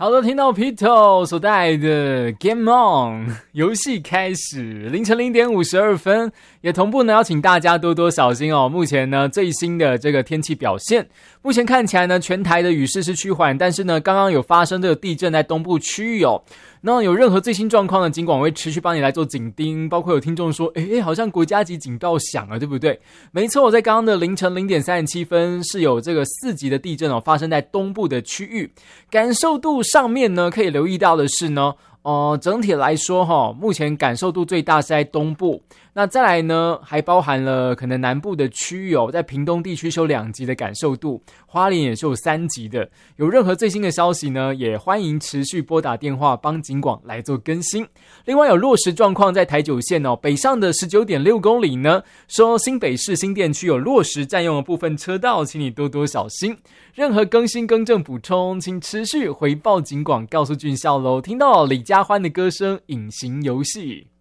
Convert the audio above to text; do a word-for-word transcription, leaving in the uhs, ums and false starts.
好的，听到 Pito 所带来的 Game On 游戏开始，凌晨零点五十二分，也同步呢要请大家多多小心哦。目前呢最新的这个天气表现，目前看起来呢全台的雨势是趋缓，但是呢刚刚有发生这个地震在东部区域哦。那有任何最新状况呢，警广会持续帮你来做警盯，包括有听众说，诶，好像国家级警报响了，对不对？没错，在刚刚的凌晨零点三十七分，是有这个四级的地震哦，发生在东部的区域。感受度上面呢，可以留意到的是呢，呃，整体来说哈，目前感受度最大是在东部。那再来呢，还包含了可能南部的区域哦，在屏东地区是有两级的感受度，花莲也是有三级的。有任何最新的消息呢，也欢迎持续拨打电话帮警广来做更新。另外有落实状况在台九线哦，北上的 十九点六公里呢，说新北市新店区有落实占用的部分车道，请你多多小心。任何更新更正补充，请持续回报警广告诉俊孝咯。听到李佳欢的歌声《隐形游戏》。